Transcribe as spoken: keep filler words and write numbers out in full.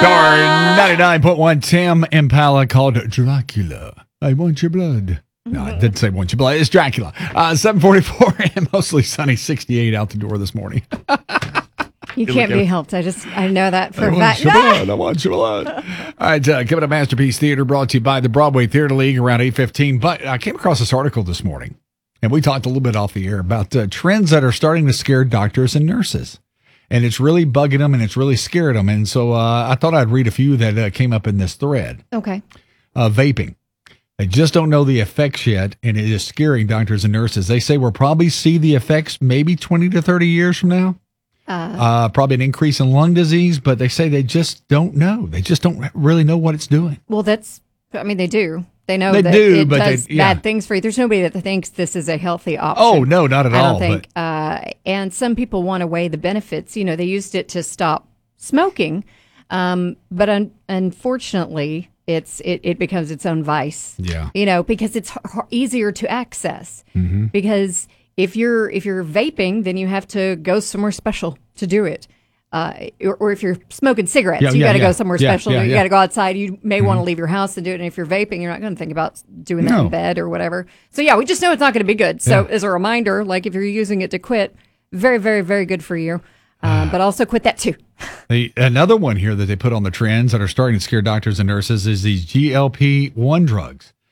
Star ninety-nine point one, Tim Impala called Dracula. I want your blood. No, I didn't say want your blood. It's Dracula. Uh, seven forty-four and mostly sunny, sixty-eight out the door this morning. You can't be helped. I just, I know that for I a want fact. your blood. I want your blood. All right, uh, coming up, Masterpiece Theater brought to you by the Broadway Theater League around eight fifteen. But I came across this article this morning, and we talked a little bit off the air about uh, trends that are starting to scare doctors and nurses. And it's really bugging them, and it's really scared them. And so uh, I thought I'd read a few that uh, came up in this thread. Okay. Uh, vaping. They just don't know the effects yet, and it is scaring doctors and nurses. They say we'll probably see the effects maybe twenty to thirty years from now. Uh, uh, probably an increase in lung disease, but they say they just don't know. They just don't really know what it's doing. Well, that's, I mean, they do. They know They that do, it but does they- yeah. bad things for you. There's nobody that thinks this is a healthy option. Oh, no, not at I all. don't think. Uh, and some people want to weigh the benefits. You know, they used it to stop smoking, um, but un- unfortunately, it's it, it becomes its own vice. Yeah. You know, because it's h- easier to access. Mm-hmm. Because if you're if you're vaping, then you have to go somewhere special to do it. Uh, or, or if you're smoking cigarettes, Yeah, you yeah, got to yeah. go somewhere Yeah, special. yeah, you yeah. got to go outside. You may Mm-hmm. want to leave your house to do it. And if you're vaping, you're not going to think about doing that No. in bed or whatever. So yeah, we just know it's not going to be good. So Yeah. as a reminder, like if you're using it to quit, very, very, very good for you. Uh, but also quit that too. The, another one here that they put on the trends that are starting to scare doctors and nurses is these G L P one drugs.